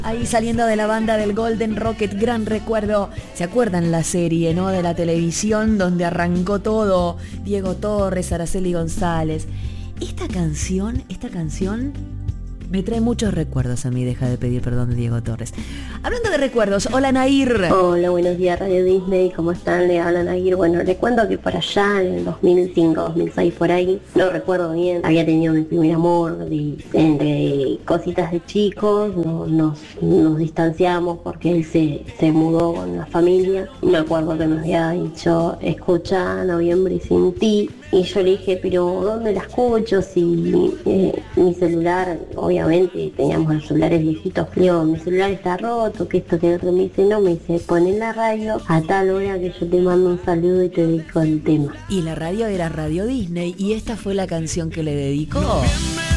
Ahí saliendo de la banda del Golden Rocket, gran recuerdo. ¿Se acuerdan la serie, no? De la televisión donde arrancó todo. Diego Torres, Araceli González. Esta canción me trae muchos recuerdos a mí, Deja de pedir perdón de Diego Torres. Hablando de recuerdos, hola Nair. Hola, buenos días Radio Disney, ¿cómo están? Le hablan Nair. Bueno, les cuento que por allá en el 2005, 2006 por ahí, no recuerdo bien, había tenido mi primer amor y entre cositas de chicos, nos distanciamos porque él se mudó con la familia. Me acuerdo que me había dicho, escucha Noviembre sin ti. Y yo le dije, pero ¿dónde la escucho? Si mi celular, obviamente teníamos los celulares viejitos, le digo, mi celular está roto, que esto, que otro. Me dice, no, me dice, pon en la radio a tal hora que yo te mando un saludo y te dedico el tema. Y la radio era Radio Disney y esta fue la canción que le dedicó.